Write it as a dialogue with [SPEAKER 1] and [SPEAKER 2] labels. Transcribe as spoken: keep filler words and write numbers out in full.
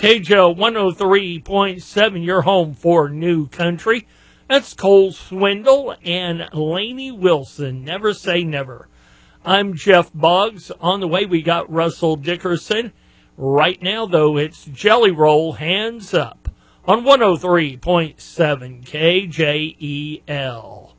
[SPEAKER 1] K J O one oh three point seven, your home for New Country. That's Cole Swindle and Lainey Wilson. Never say never. I'm Jeff Boggs. On the way, we got Russell Dickerson. Right now, though, it's Jelly Roll, Hands Up on one oh three point seven K J E L.